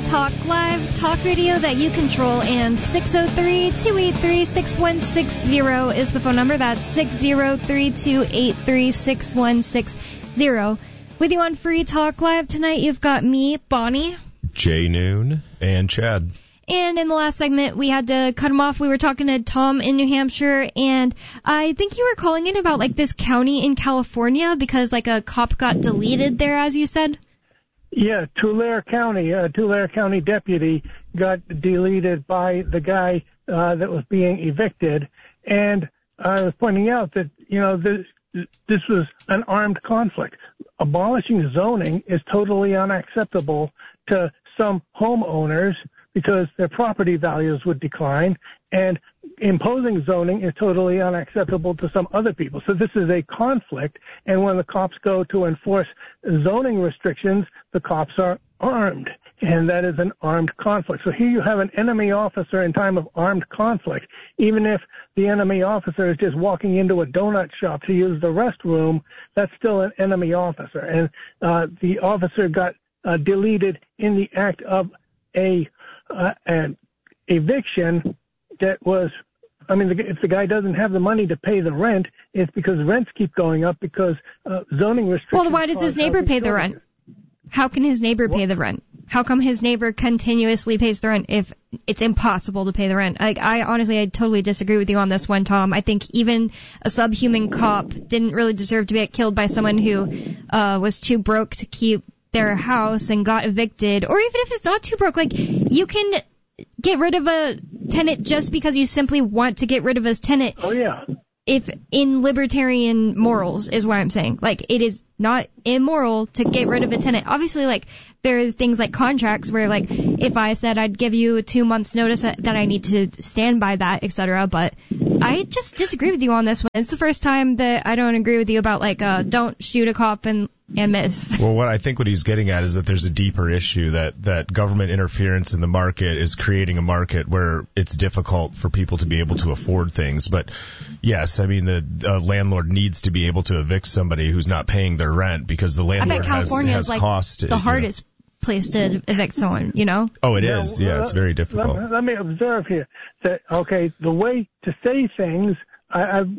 Talk Live, talk radio that you control, and 603-283-6160 is the phone number. That's 603-283-6160. With you on Free Talk Live tonight, you've got me, Bonnie, Jay Noon, and Chad. And in the last segment, we had to cut him off. We were talking to Tom in New Hampshire, and I think you were calling in about, like, this county in California because, like, a cop got deleted there, as you said. Yeah, Tulare County deputy got deleted by the guy that was being evicted. And I was pointing out that, this was an armed conflict. Abolishing zoning is totally unacceptable to some homeowners because their property values would decline, and imposing zoning is totally unacceptable to some other people. So this is a conflict, and when the cops go to enforce zoning restrictions, the cops are armed, and that is an armed conflict. So here you have an enemy officer in time of armed conflict. Even if the enemy officer is just walking into a donut shop to use the restroom, that's still an enemy officer. And the officer got deleted in the act of an eviction that was, if the guy doesn't have the money to pay the rent, it's because rents keep going up because zoning restrictions. Well, why does his neighbor pay the rent? How can his neighbor pay the rent? How come his neighbor continuously pays the rent if it's impossible to pay the rent? I totally disagree with you on this one, Tom. I think even a subhuman cop didn't really deserve to get killed by someone who was too broke to keep their house and got evicted. Or even if it's not too broke, like, you can get rid of a tenant just because you simply want to get rid of his tenant. Oh, yeah. If in libertarian morals is what I'm saying. Like, it is not immoral to get rid of a tenant. Obviously, like, there is things like contracts where, like, if I said I'd give you 2 months notice that I need to stand by that, etc. But I just disagree with you on this one. It's the first time that I don't agree with you about, like, don't shoot a cop and miss. Well, what he's getting at is that there's a deeper issue that government interference in the market is creating a market where it's difficult for people to be able to afford things. But yes, the landlord needs to be able to evict somebody who's not paying their rent because the landlord has like cost. The hardest place to evict someone, Oh, it is. Yeah, it's very difficult. Let me observe here that, the way to say things, I've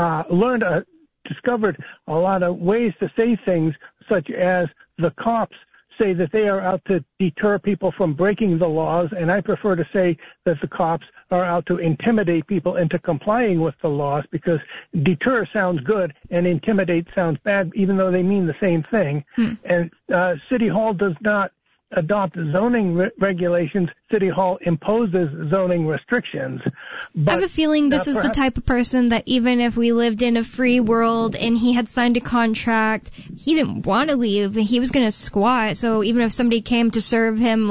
discovered a lot of ways to say things, such as the cops say that they are out to deter people from breaking the laws, and I prefer to say that the cops are out to intimidate people into complying with the laws, because deter sounds good and intimidate sounds bad, even though they mean the same thing. And City Hall does not adopt zoning regulations. City Hall imposes zoning restrictions. But, I have a feeling this is the type of person that even if we lived in a free world and he had signed a contract, he didn't want to leave. He was going to squat. So even if somebody came to serve him,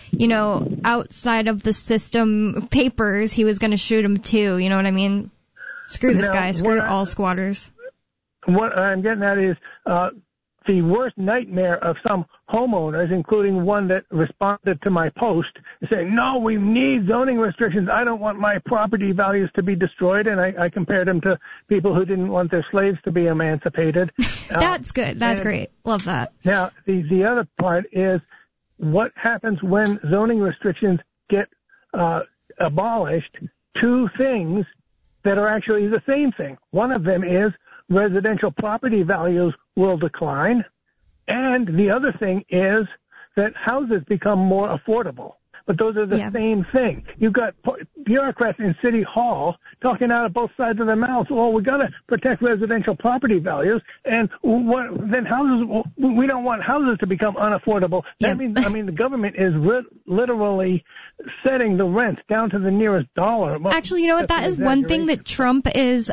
outside of the system papers, he was going to shoot him too. You know what I mean? Screw this guy. Screw all squatters. What I'm getting at is the worst nightmare of some homeowners, including one that responded to my post, saying, no, we need zoning restrictions. I don't want my property values to be destroyed. And I compared them to people who didn't want their slaves to be emancipated. That's good. That's great. Love that. Now, the other part is what happens when zoning restrictions get abolished. Two things that are actually the same thing. One of them is residential property values will decline, and the other thing is that houses become more affordable. But those are the same thing. You've got bureaucrats in City Hall talking out of both sides of their mouths. Well, we got to protect residential property values, and then houses. We don't want houses to become unaffordable. That means, the government is literally setting the rents down to the nearest dollar. Actually, you know what? That is one thing that Trump is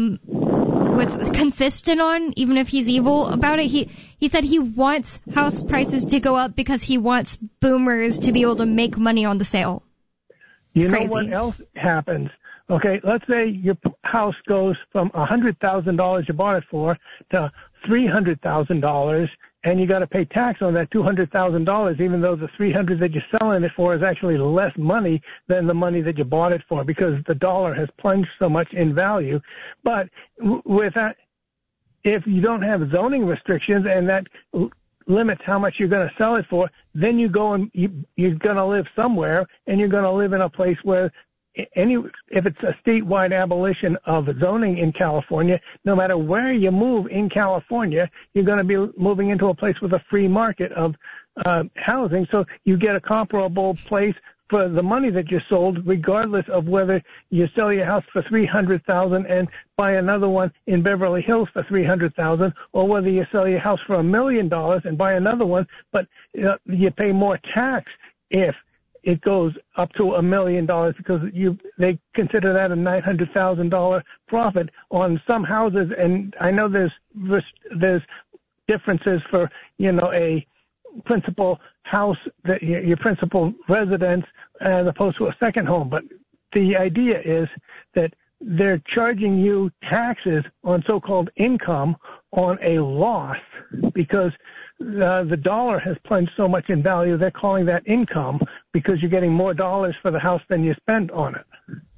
consistent on, even if he's evil about it. He said he wants house prices to go up because he wants boomers to be able to make money on the sale. It's crazy. Know what else happens? Okay, let's say your house goes from $100,000 you bought it for to $300,000, and you got to pay tax on that $200,000, even though the $300,000 that you're selling it for is actually less money than the money that you bought it for, because the dollar has plunged so much in value. But with that, if you don't have zoning restrictions and that limits how much you're going to sell it for, then you go and you're going to live somewhere, and you're going to live in a place where if it's a statewide abolition of zoning in California, no matter where you move in California, you're going to be moving into a place with a free market of housing. So you get a comparable place for the money that you sold, regardless of whether you sell your house for $300,000 and buy another one in Beverly Hills for $300,000, or whether you sell your house for $1 million and buy another one, but you pay more tax if it goes up to $1 million, because they consider that a $900,000 profit on some houses. And I know there's differences for a principal house, that your principal residence, as opposed to a second home. But the idea is that they're charging you taxes on so-called income on a loss, because the dollar has plunged so much in value. They're calling that income because you're getting more dollars for the house than you spent on it.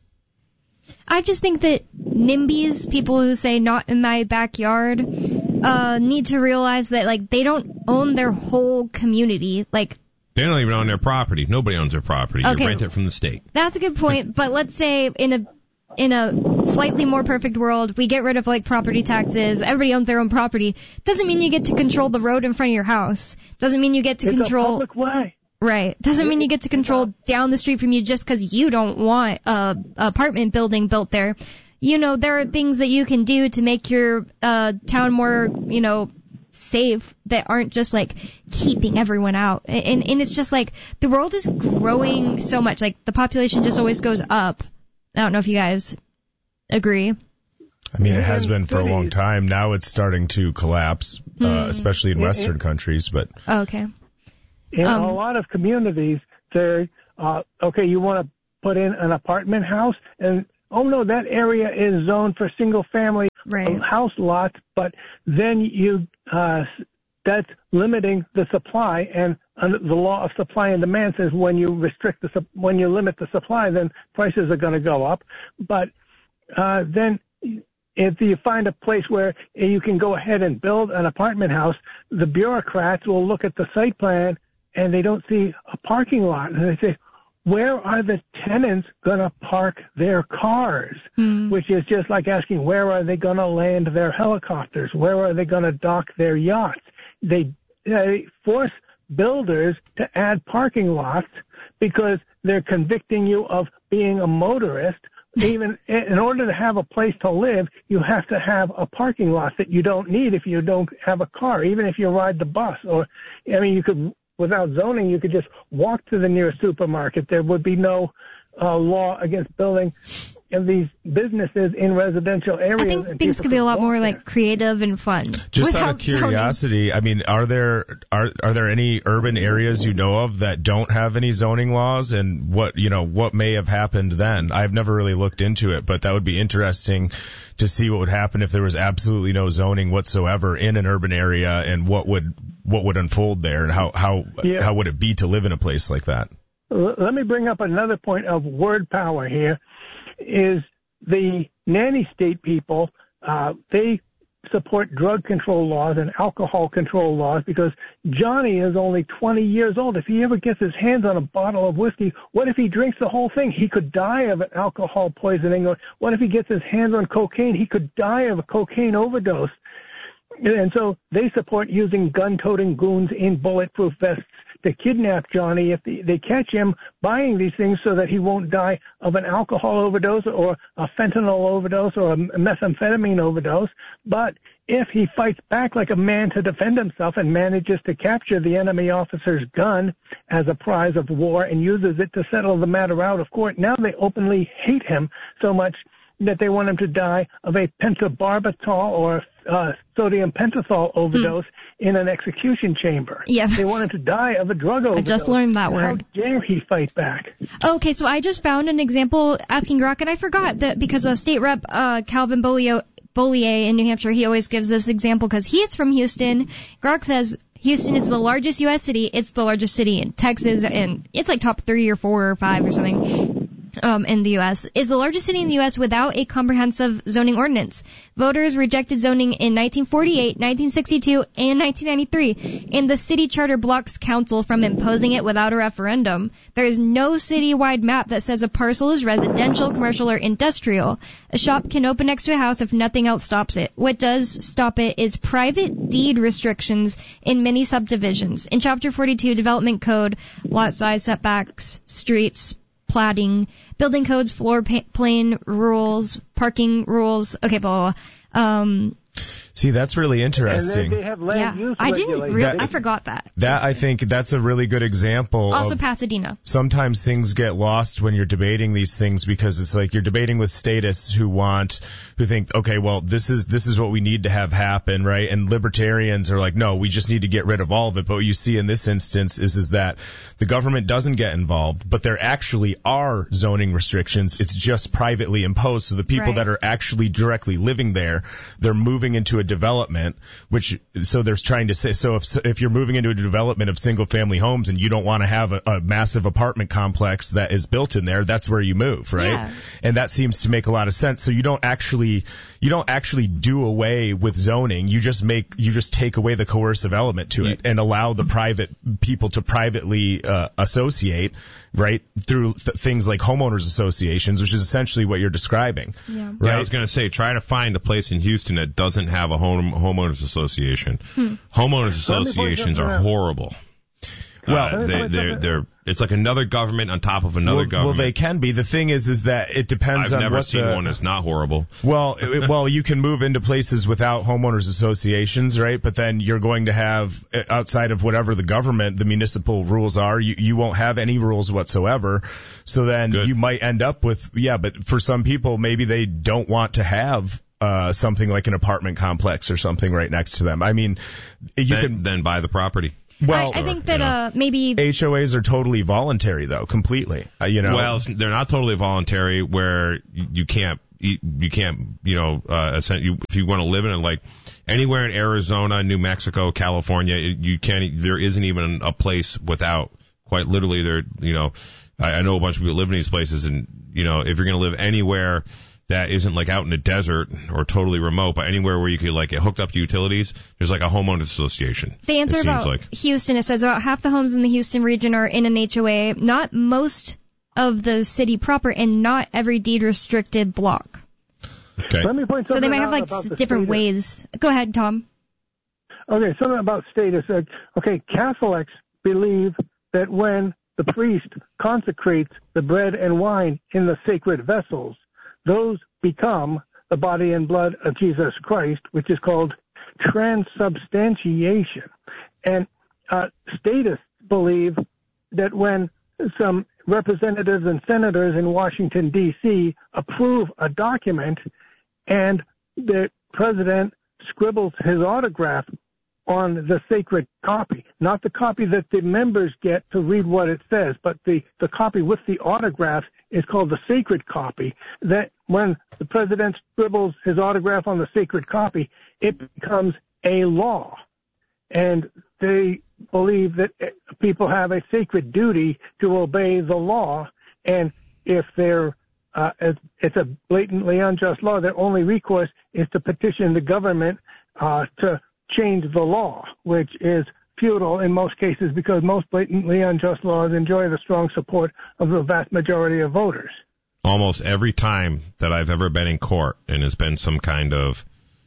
I just think that NIMBYs, people who say not in my backyard, need to realize that, they don't own their whole community. They don't even own their property. Nobody owns their property. Okay. You rent it from the state. That's a good point. But let's say in a slightly more perfect world, we get rid of property taxes. Everybody owns their own property. Doesn't mean you get to control the road in front of your house. Doesn't mean you get to control. It's a public way. Right. Doesn't mean you get to control down the street from you just because you don't want a apartment building built there. There are things that you can do to make your town more, safe, that aren't just keeping everyone out. And it's just the world is growing so much. The population just always goes up. I don't know if you guys agree. I mean, it has been for a long time. Now it's starting to collapse, especially in Western countries. But okay. In a lot of communities, they're okay. You want to put in an apartment house, and oh no, that area is zoned for single-family house lots. But then that's limiting the supply, and the law of supply and demand says when you limit the supply, then prices are going to go up. But then if you find a place where you can go ahead and build an apartment house, the bureaucrats will look at the site plan and they don't see a parking lot, and they say, where are the tenants going to park their cars? Which is just like asking, where are they going to land their helicopters? Where are they going to dock their yachts? They force builders to add parking lots because they're convicting you of being a motorist. Even in order to have a place to live, you have to have a parking lot that you don't need if you don't have a car, even if you ride the bus. You could, without zoning, you could just walk to the nearest supermarket. There would be no law against building these businesses in residential areas. I think things could be a lot more creative and fun. Just out of curiosity, zoning. I mean, are there any urban areas you know of that don't have any zoning laws, and what may have happened then? I've never really looked into it, but that would be interesting to see what would happen if there was absolutely no zoning whatsoever in an urban area, and what would unfold there, and how would it be to live in a place like that? Let me bring up another point of word power here. Is the nanny state people, they support drug control laws and alcohol control laws because Johnny is only 20 years old. If he ever gets his hands on a bottle of whiskey, what if he drinks the whole thing? He could die of an alcohol poisoning. Or what if he gets his hands on cocaine? He could die of a cocaine overdose. And so they support using gun-toting goons in bulletproof vests to kidnap Johnny if they catch him buying these things so that he won't die of an alcohol overdose or a fentanyl overdose or a methamphetamine overdose. But if he fights back like a man to defend himself and manages to capture the enemy officer's gun as a prize of war and uses it to settle the matter out of court, now they openly hate him so much that they want him to die of a pentobarbital or sodium pentothal overdose in an execution chamber. Yeah. They want him to die of a drug overdose. I just learned that word. How dare he fight back? Okay, so I just found an example asking Grok, and I forgot that because State Rep Calvin Bollier in New Hampshire, he always gives this example because he's from Houston. Grok says Houston is the largest U.S. city. It's the largest city in Texas, and it's top 3 or 4 or 5 or something. in the U.S., is the largest city in the U.S. without a comprehensive zoning ordinance. Voters rejected zoning in 1948, 1962, and 1993, and the city charter blocks council from imposing it without a referendum. There is no city-wide map that says a parcel is residential, commercial, or industrial. A shop can open next to a house if nothing else stops it. What does stop it is private deed restrictions in many subdivisions. In Chapter 42, Development Code, lot size, setbacks, streets, platting, building codes, floor plan rules, parking rules, okay, blah, blah, blah. See, that's really interesting. And they have land use regulations. I forgot that. I think that's a really good example. Also Pasadena. Sometimes things get lost when you're debating these things because it's like you're debating with statists who think, okay, well, this is what we need to have happen, right? And libertarians are like, no, we just need to get rid of all of it. But what you see in this instance is that the government doesn't get involved, but there actually are zoning restrictions. It's just privately imposed. So the people that are actually directly living there, they're moving into a development, so they're trying to say, so if you're moving into a development of single family homes and you don't want to have a massive apartment complex that is built in there, that's where you move, right? Yeah. And that seems to make a lot of sense. So you don't actually do away with zoning. You just take away the coercive element to it and allow the private people to privately associate, right, through things like homeowners associations, which is essentially what you're describing. Yeah. Right? Yeah, I was going to say, try to find a place in Houston that doesn't have a homeowners association. Homeowners associations are horrible. Well, they're it's like another government on top of another government. Well, they can be. The thing is that it depends on what I've never seen one that's not horrible. Well, you can move into places without homeowners associations, right? But then you're going to have, outside of whatever the municipal rules are, you won't have any rules whatsoever. So then you might end up with, but for some people, maybe they don't want to have something like an apartment complex or something right next to them. I mean, then buy the property. Well, I think that maybe HOAs are totally voluntary, though, completely. Well, they're not totally voluntary, where you can't, if you want to live in it, like anywhere in Arizona, New Mexico, California, you can't. There isn't even a place without. Quite literally, I know a bunch of people live in these places, and if you're going to live anywhere that isn't like out in the desert or totally remote, but anywhere where you could like get hooked up to utilities, there's like a homeowners association. The answer about Houston, it says about half the homes in the Houston region are in an HOA, not most of the city proper, and not every deed restricted block. Okay. Let me point something out. So they might have like different ways. Go ahead, Tom. Okay, something about status. Okay, Catholics believe that when the priest consecrates the bread and wine in the sacred vessels, those become the body and blood of Jesus Christ, which is called transubstantiation. And statists believe that when some representatives and senators in Washington, D.C. approve a document and the president scribbles his autograph on the sacred copy, not the copy that the members get to read what it says, but the copy with the autograph is called the sacred copy, that when the president scribbles his autograph on the sacred copy, it becomes a law. And they believe that people have a sacred duty to obey the law, and if it's a blatantly unjust law, their only recourse is to petition the government to change the law, which is futile in most cases because most blatantly unjust laws enjoy the strong support of the vast majority of voters. Almost every time that I've ever been in court and there's been some kind of,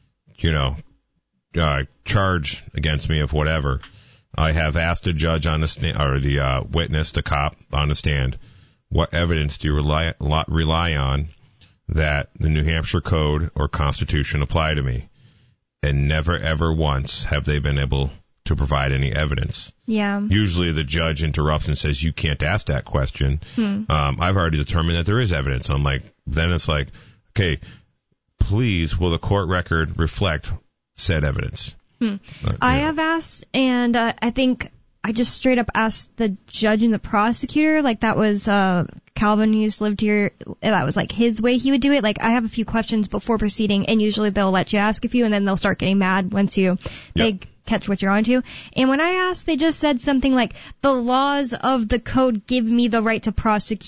charge against me of whatever, I have asked the judge on the stand, or the witness, the cop on the stand, what evidence do you rely on that the New Hampshire Code or Constitution apply to me? And never, ever once have they been able to provide any evidence. Yeah. Usually the judge interrupts and says, you can't ask that question. I've already determined that there is evidence. Then it's like, okay, please, will the court record reflect said evidence? I have asked, and I think I just straight up asked the judge and the prosecutor, like that was Calvin, who used to live here, that was like his way he would do it. Like, I have a few questions before proceeding, and usually they'll let you ask a few, and then they'll start getting mad once they catch what you're onto. And when I asked, they just said something like, the laws of the code give me the right to prosecute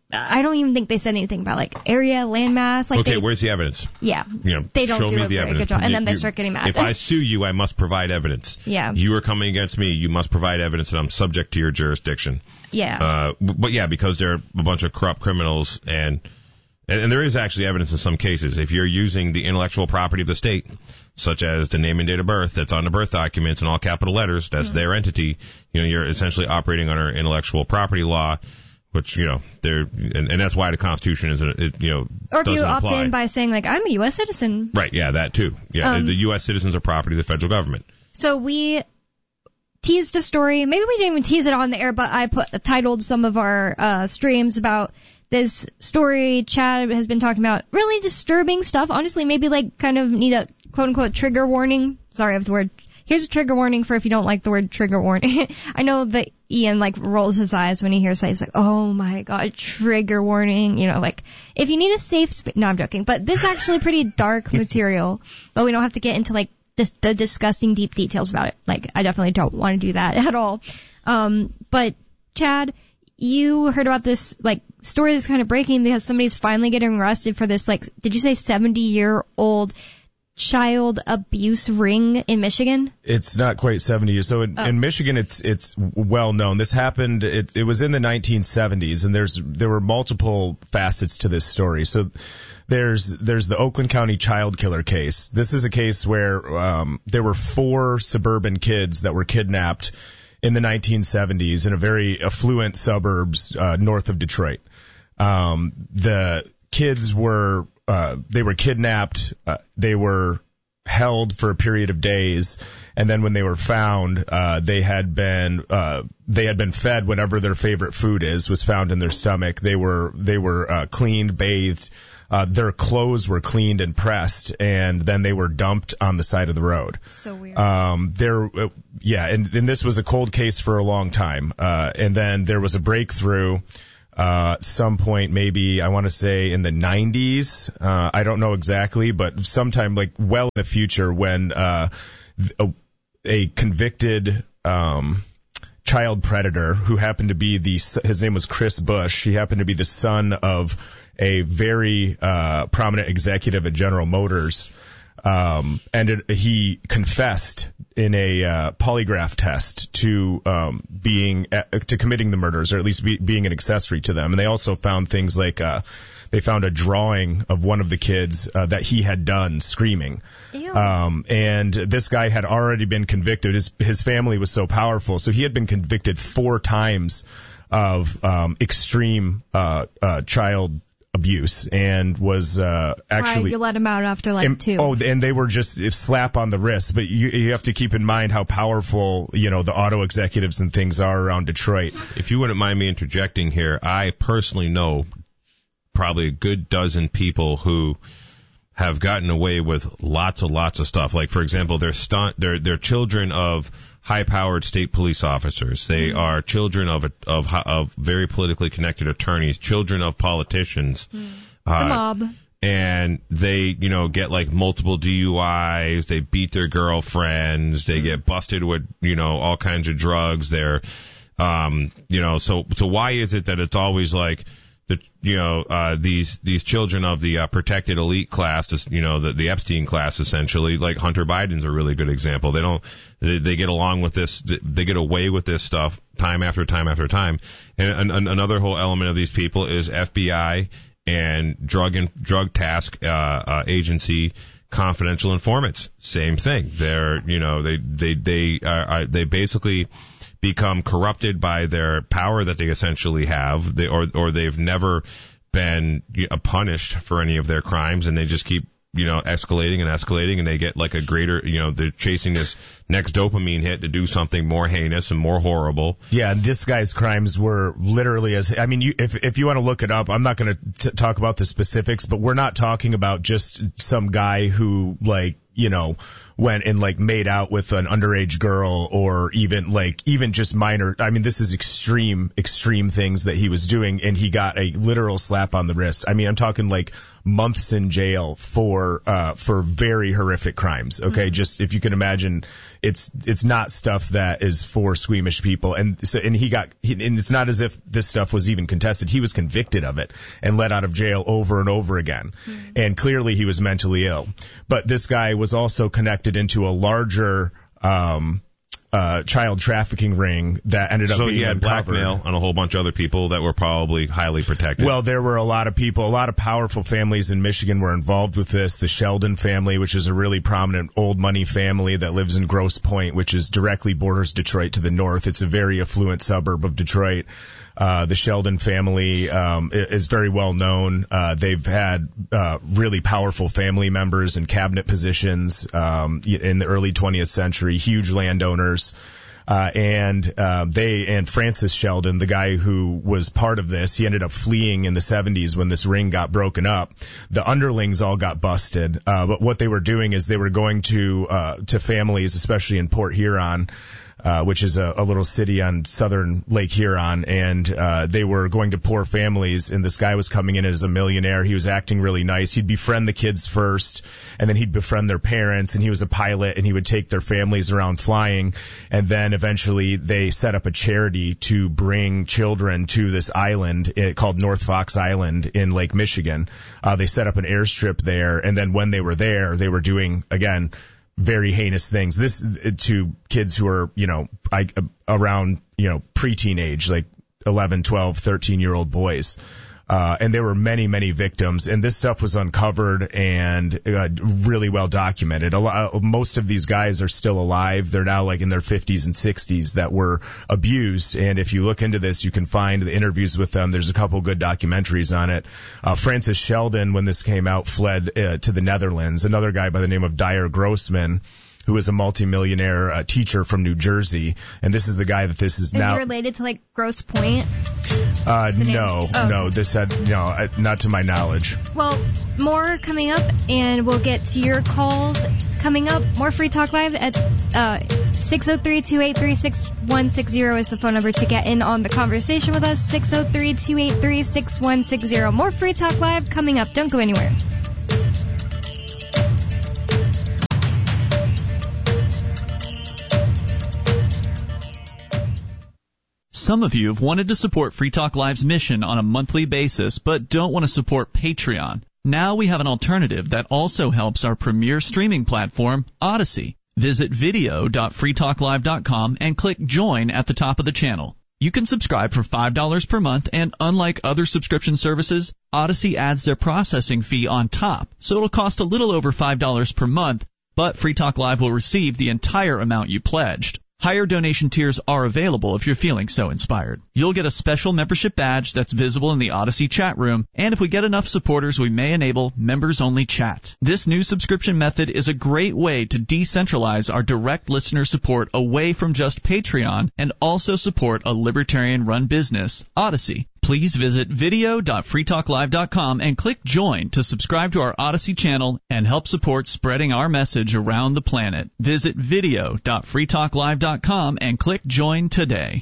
I don't even think they said anything about like area, landmass. Like, okay, where's the evidence? Yeah, you know, they don't show do me a the very evidence. good job, and then they start getting mad. If I sue you, I must provide evidence. Yeah. You are coming against me. You must provide evidence that I'm subject to your jurisdiction. Yeah. But yeah, because they're a bunch of corrupt criminals, and there is actually evidence in some cases. If you're using the intellectual property of the state, such as the name and date of birth that's on the birth documents in all capital letters, that's their entity, you know, you're essentially operating under intellectual property law, which, you know, and that's why the Constitution is, you know, or if doesn't you opt apply. in by saying, like, I'm a U.S. citizen. Right, yeah, that too. Yeah, the U.S. citizens are property of the federal government. So we teased a story. Maybe we didn't even tease it on the air, but I titled some of our streams about this story. Chad has been talking about really disturbing stuff. Honestly, maybe like kind of need a quote-unquote trigger warning. Sorry, I have the word. Here's a trigger warning for if you don't like the word trigger warning. I know that Ian like rolls his eyes when he hears that. He's like, oh my god, trigger warning. You know, like if you need a safe space. No, I'm joking. But this is actually pretty dark material. But we don't have to get into like the disgusting deep details about it. Like I definitely don't want to do that at all. But Chad, you heard about this like story that's kind of breaking because somebody's finally getting arrested for this, like, did you say 70-year-old child abuse ring in Michigan? It's not quite 70 years. So in Michigan, it's well known. This happened. It was in the 1970s, and there were multiple facets to this story. So there's the Oakland County child killer case. This is a case where there were 4 suburban kids that were kidnapped in the 1970s in a very affluent suburbs north of Detroit. The kids were kidnapped. They were held for a period of days, and then when they were found, they had been fed whatever their favorite food was found in their stomach. They were cleaned, bathed. Their clothes were cleaned and pressed, and then they were dumped on the side of the road. So weird. And this was a cold case for a long time. And then there was a breakthrough, some point, maybe I want to say in the 90s. I don't know exactly, but sometime like well in the future when, a convicted, child predator who happened to be his name was Chris Bush. He happened to be the son of a very prominent executive at General Motors. He confessed in a polygraph test to committing the murders, or at least being an accessory to them. And they also found things like they found a drawing of one of the kids that he had done screaming. Ew. And this guy had already been convicted. His family was so powerful, so he had been convicted 4 times of extreme child abuse, and was actually. Right, you let him out after like 2. Oh, and they were just a slap on the wrist. But you have to keep in mind how powerful, you know, the auto executives and things are around Detroit. If you wouldn't mind me interjecting here, I personally know probably a good dozen people who have gotten away with lots of stuff. Like, for example, they're children of high-powered state police officers. They are children of very politically connected attorneys, children of politicians. The mob. And they, you know, get like multiple DUIs. They beat their girlfriends. They get busted with, you know, all kinds of drugs. They're, you know, so why is it that it's always like, these children of the protected elite class, you know, the Epstein class, essentially, like Hunter Biden's a really good example. They get along with this, they get away with this stuff time after time after time. And another whole element of these people is FBI and drug task agency confidential informants. Same thing. They're, you know, they basically become corrupted by their power that they essentially have, or they've never been punished for any of their crimes, and they just keep, you know, escalating, and they get like a greater, you know, they're chasing this next dopamine hit to do something more heinous and more horrible. Yeah, and this guy's crimes were literally if you want to look it up, I'm not going to talk about the specifics, but we're not talking about just some guy who, like, you know, went and like made out with an underage girl, or even just minor. I mean, this is extreme things that he was doing, and he got a literal slap on the wrist. I mean, I'm talking like months in jail for very horrific crimes. Okay. Mm-hmm. Just if you can imagine, it's not stuff that is for squeamish people. And it's not as if this stuff was even contested. He was convicted of it and let out of jail over and over again. And clearly he was mentally ill. But this guy was also connected into a larger child trafficking ring that ended up being uncovered. So he had blackmail on a whole bunch of other people that were probably highly protected. Well, there were a lot of people, a lot of powerful families in Michigan were involved with this. The Sheldon family, which is a really prominent old money family that lives in Grosse Pointe, which is directly borders Detroit to the north. It's a very affluent suburb of Detroit. The Sheldon family is very well known. They've had really powerful family members in cabinet positions in the early 20th century, huge landowners. And Francis Sheldon, the guy who was part of this, he ended up fleeing in the 70s when this ring got broken up. The underlings all got busted. But what they were doing is they were going to families, especially in Port Huron, which is a little city on southern Lake Huron, and they were going to poor families, and this guy was coming in as a millionaire. He was acting really nice. He'd befriend the kids first, and then he'd befriend their parents, and he was a pilot, and he would take their families around flying, and then eventually they set up a charity to bring children to this island called North Fox Island in Lake Michigan. They set up an airstrip there, and then when they were there, they were doing, again, very heinous things. This to kids who are, around, preteen age, like 11, 12, 13-year-old boys. And there were many, many victims, and this stuff was uncovered and really well documented. Most of these guys are still alive. They're now like in their 50s and 60s that were abused. And if you look into this, you can find the interviews with them. There's a couple good documentaries on it. Francis Sheldon, when this came out, fled to the Netherlands. Another guy by the name of Dyer Grossman, who is a multimillionaire teacher from New Jersey, and this is the guy that this is now. Is he related to like Grosse Pointe? No. This had not to my knowledge. Well, more coming up, and we'll get to your calls coming up. More Free Talk Live at 603-283-6160 is the phone number to get in on the conversation with us. 603-283-6160. More Free Talk Live coming up. Don't go anywhere. Some of you have wanted to support Free Talk Live's mission on a monthly basis, but don't want to support Patreon. Now we have an alternative that also helps our premier streaming platform, Odyssey. Visit video.freetalklive.com and click Join at the top of the channel. You can subscribe for $5 per month, and unlike other subscription services, Odyssey adds their processing fee on top, so it'll cost a little over $5 per month, but Free Talk Live will receive the entire amount you pledged. Higher donation tiers are available if you're feeling so inspired. You'll get a special membership badge that's visible in the Odyssey chat room, and if we get enough supporters, we may enable members-only chat. This new subscription method is a great way to decentralize our direct listener support away from just Patreon and also support a libertarian-run business, Odyssey. Please visit video.freetalklive.com and click Join to subscribe to our Odyssey channel and help support spreading our message around the planet. Visit video.freetalklive.com and click Join today.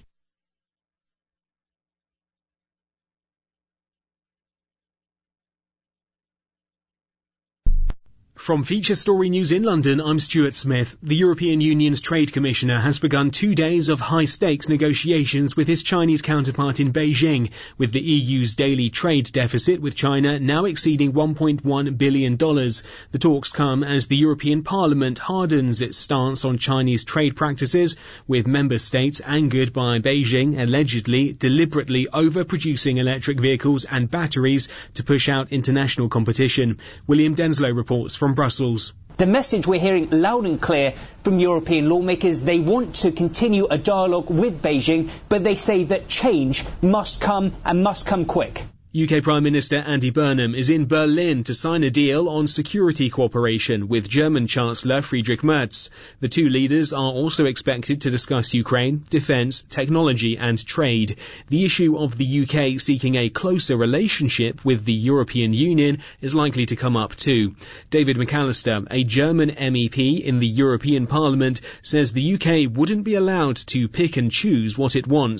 From Feature Story News in London, I'm Stuart Smith. The European Union's Trade Commissioner has begun 2 days of high-stakes negotiations with his Chinese counterpart in Beijing, with the EU's daily trade deficit with China now exceeding $1.1 billion. The talks come as the European Parliament hardens its stance on Chinese trade practices, with member states angered by Beijing allegedly deliberately overproducing electric vehicles and batteries to push out international competition. William Denslow reports from Brussels. The message we're hearing loud and clear from European lawmakers, they want to continue a dialogue with Beijing, but they say that change must come and must come quick. UK Prime Minister Andy Burnham is in Berlin to sign a deal on security cooperation with German Chancellor Friedrich Merz. The two leaders are also expected to discuss Ukraine, defence, technology and trade. The issue of the UK seeking a closer relationship with the European Union is likely to come up too. David McAllister, a German MEP in the European Parliament, says the UK wouldn't be allowed to pick and choose what it wants.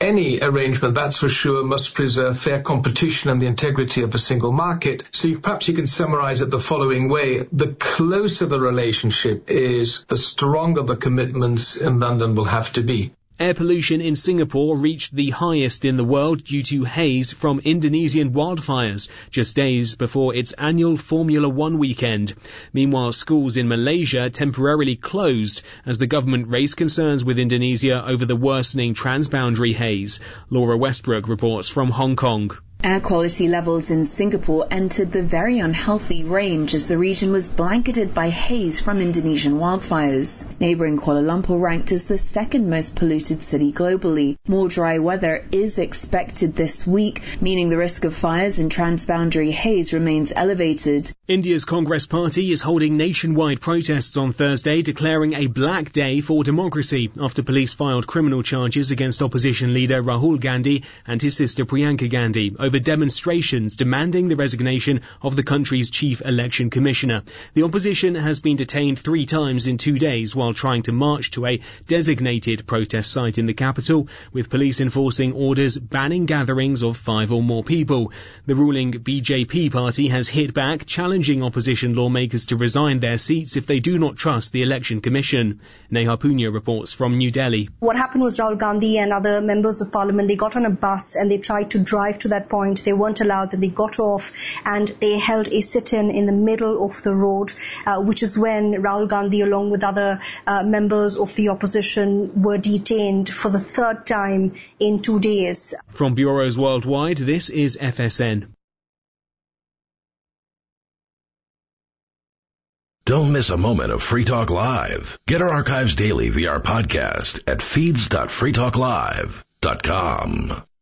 any arrangement, that's for sure, must preserve fair competition and the integrity of a single market. So perhaps you can summarize it the following way. The closer the relationship is, the stronger the commitments in London will have to be. Air pollution in Singapore reached the highest in the world due to haze from Indonesian wildfires, just days before its annual Formula One weekend. Meanwhile, schools in Malaysia temporarily closed as the government raised concerns with Indonesia over the worsening transboundary haze. Laura Westbrook reports from Hong Kong. Air quality levels in Singapore entered the very unhealthy range as the region was blanketed by haze from Indonesian wildfires. Neighbouring Kuala Lumpur ranked as the second most polluted city globally. More dry weather is expected this week, meaning the risk of fires and transboundary haze remains elevated. India's Congress Party is holding nationwide protests on Thursday, declaring a black day for democracy after police filed criminal charges against opposition leader Rahul Gandhi and his sister Priyanka Gandhi over demonstrations demanding the resignation of the country's chief election commissioner. The opposition has been detained 3 times in 2 days while trying to march to a designated protest site in the capital, with police enforcing orders banning gatherings of 5 or more people. The ruling BJP party has hit back, challenging opposition lawmakers to resign their seats if they do not trust the election commission. Neha Punya reports from New Delhi. What happened was Rahul Gandhi and other members of parliament, they got on a bus and they tried to drive to that point. They weren't allowed, that they got off and they held a sit-in in the middle of the road, which is when Rahul Gandhi along with other members of the opposition were detained for the 3rd time in 2 days. From bureaus worldwide, this is FSN. Don't miss a moment of Free Talk Live. Get our archives daily via our podcast at feeds.freetalklive.com.